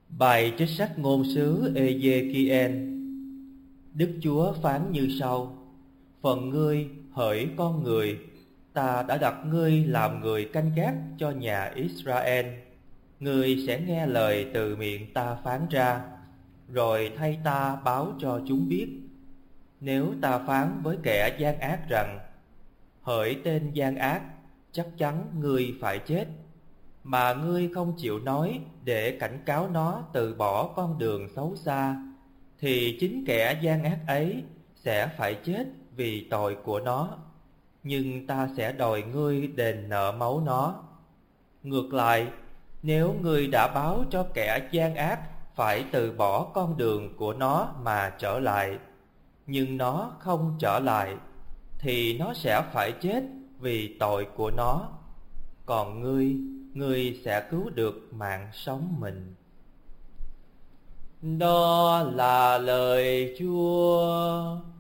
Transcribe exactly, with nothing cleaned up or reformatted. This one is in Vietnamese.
Bài trích sách ngôn sứ Ê-giê-ki-en. Đức Chúa phán như sau: Phần ngươi, hỡi con người, ta đã đặt ngươi làm người canh gác cho nhà Israel. Ngươi sẽ nghe lời từ miệng ta phán ra, rồi thay ta báo cho chúng biết. Nếu ta phán với kẻ gian ác rằng: Hỡi tên gian ác, chắc chắn ngươi phải chết, mà ngươi không chịu nói để cảnh cáo nó từ bỏ con đường xấu xa, thì chính kẻ gian ác ấy sẽ phải chết vì tội của nó, nhưng ta sẽ đòi ngươi đền nợ máu nó. Ngược lại, nếu ngươi đã báo cho kẻ gian ác phải từ bỏ con đường của nó mà trở lại, nhưng nó không trở lại, thì nó sẽ phải chết vì tội của nó. Còn ngươi, ngươi sẽ cứu được mạng sống mình. Đó là lời Chúa.